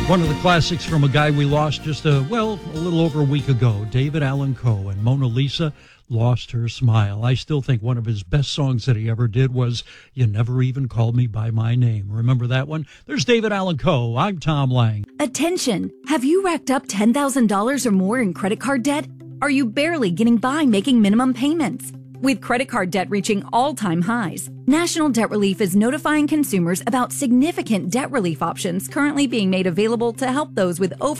One of the classics from a guy we lost just a little over a week ago, David Allan Coe, and Mona Lisa lost her smile. I still think one of his best songs that he ever did was You Never Even Called Me By My Name. Remember that one? There's David Allan Coe. I'm Tom Lang. Attention! Have you racked up $10,000 or more in credit card debt? Are you barely getting by making minimum payments? With credit card debt reaching all-time highs, National Debt Relief is notifying consumers about significant debt relief options currently being made available to help those with over